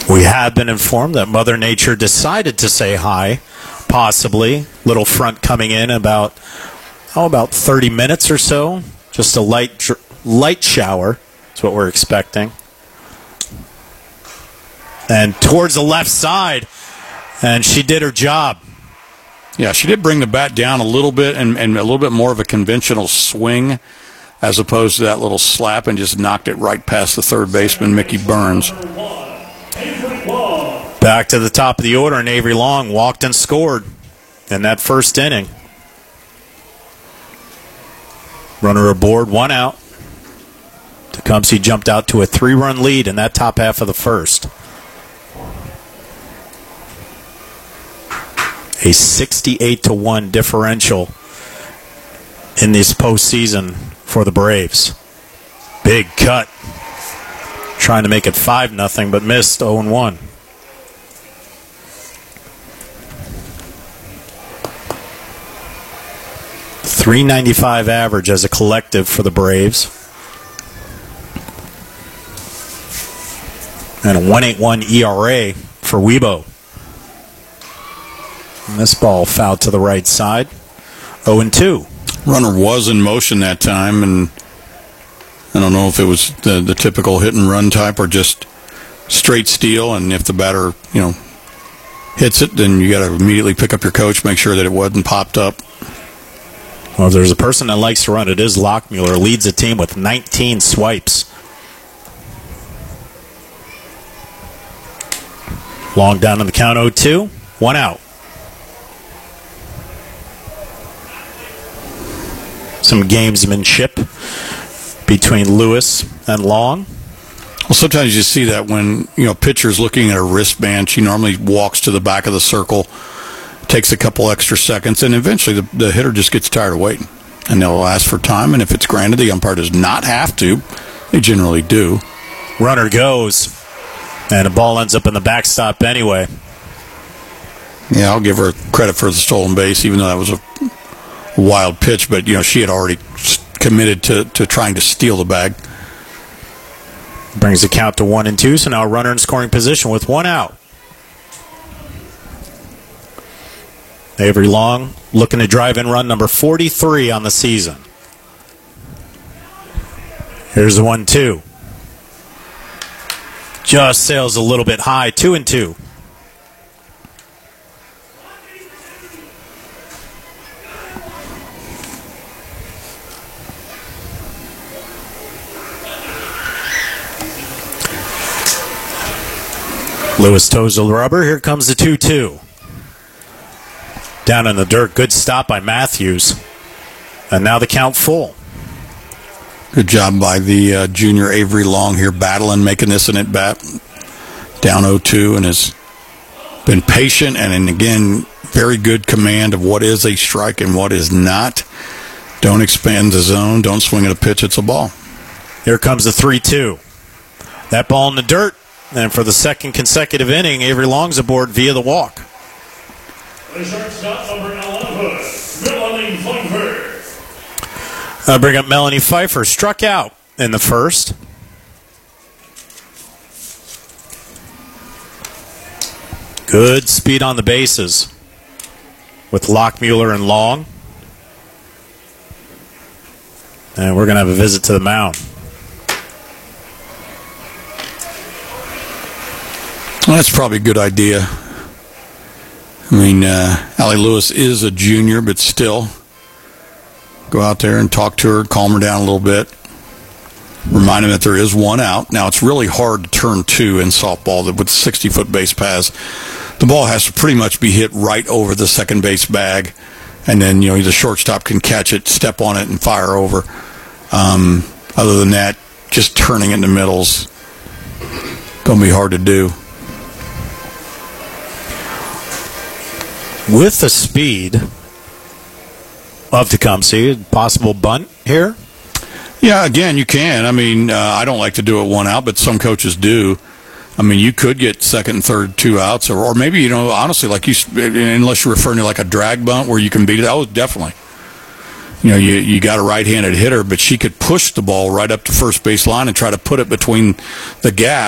We have been informed that Mother Nature decided to say hi, possibly. Little front coming in about 30 minutes or so. Just a light shower. That's what we're expecting. And towards the left side, and she did her job. Yeah, she did bring the bat down a little bit and a little bit more of a conventional swing as opposed to that little slap, and just knocked it right past the third baseman, Mickey Burns. Back to the top of the order, and Avery Long walked and scored in that first inning. Runner aboard, 1 out. Tecumseh jumped out to a 3-run lead in that top half of the first. A 68-1 differential in this postseason for the Braves. Big cut. Trying to make it 5-0, but missed 0-1. .395 average as a collective for the Braves. And a 1.81 ERA for Weibo. And this ball fouled to the right side. 0-2. Runner was in motion that time, and I don't know if it was the typical hit and run type or just straight steal. And if the batter, hits it, then you got to immediately pick up your coach, make sure that it wasn't popped up. Well, if there's a person that likes to run, it is Lockmuller. Leads the team with 19 swipes. Long down on the count, 0-2. 1 out. Some gamesmanship between Lewis and Long. Well, sometimes you see that when, pitcher's looking at a wristband. She normally walks to the back of the circle, takes a couple extra seconds, and eventually the hitter just gets tired of waiting. And they'll ask for time, and if it's granted, the umpire does not have to. They generally do. Runner goes, and the ball ends up in the backstop anyway. Yeah, I'll give her credit for the stolen base, even though that was a wild pitch, but she had already committed to trying to steal the bag. Brings the count to 1-2, so now a runner in scoring position with 1 out. Avery Long looking to drive in run number 43 on the season. Here's the 1-2. Just sails a little bit high, 2-2. Lewis toes the rubber. Here comes the 2-2. Down in the dirt. Good stop by Matthews. And now the count full. Good job by the junior Avery Long here, battling, making this an at-bat. Down 0-2, and has been patient and again, very good command of what is a strike and what is not. Don't expand the zone. Don't swing at a pitch. It's a ball. Here comes the 3-2. That ball in the dirt. And for the second consecutive inning, Avery Long's aboard via the walk. The shortstop, number 11, Melanie Pfeiffer. I'll bring up Melanie Pfeiffer. Struck out in the first. Good speed on the bases with Lockmuller and Long. And we're going to have a visit to the mound. Well, that's probably a good idea. I mean, Allie Lewis is a junior, but still, go out there and talk to her, calm her down a little bit. Remind him that there is 1 out. Now, it's really hard to turn 2 in softball with 60-foot base paths. The ball has to pretty much be hit right over the second base bag, and then, the shortstop can catch it, step on it, and fire over. Other than that, just turning it in the middle's going to be hard to do. With the speed of Tecumseh, possible bunt here? Yeah, again, you can. I mean, I don't like to do it 1 out, but some coaches do. I mean, you could get second and third 2 outs, or maybe, honestly, like unless you're referring to like a drag bunt where you can beat it. Oh, definitely. You got a right-handed hitter, but she could push the ball right up to first base line and try to put it between the gap.